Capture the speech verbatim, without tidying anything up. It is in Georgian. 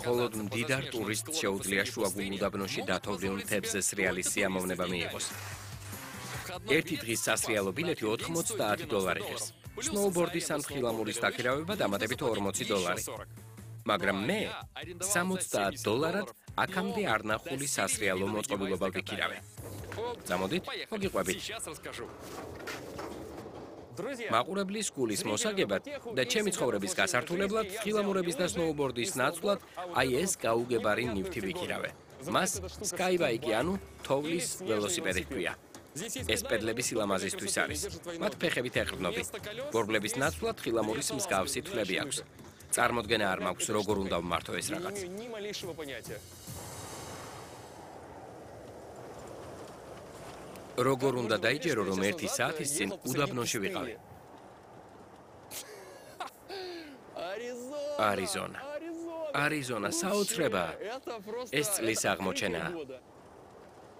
მხოლოდ მდიდარ ტურისტს შეუძლია შუაგულ უდაბნოში დათოვლილ მთებზე სრიალის სიამოვნება მიიღოს. ერთი დღის სასრიალო ბილეთი ოთხმოცდაათი დოლარი ღირს. სნოუბორდის ან თხილამურის დაქირავება დამატებით ორმოცი დოლარი. მაგრამ მე სამოცდაათ დოლარად აქამდე არ ნახული სასრიალო მოწყობილობა ვიქირავე. Замოდით, მოგიყვებით. მაყურებლის გულის მოსაგებად და ჩემი ცხოვრების გასართულებლად, თხილამურების და სნოუბორდის ნაცვლად, აი ეს გაუგებარი ნივთი ვიქირავე. მას სკაიბაიკი ანუ თოვლის ველოსიპედი ჰქვია. ეს პედლები სილამაზისთვის არის. მათ ფეხებით ეყრდნობი. ბორბლების ნაცვლად თხილამურის მსგავსი თვლები აქვს. წარმოდგენა არ მაქვს, როგორ უნდა ვმართო ეს რაღაც. როგორ უნდა დაიჯერო, რომ ერთი საათის წინ უდაბნოში ვიყავი. არიზონა. არიზონა საოცრებაა. ეს წლის აღმოჩენაა.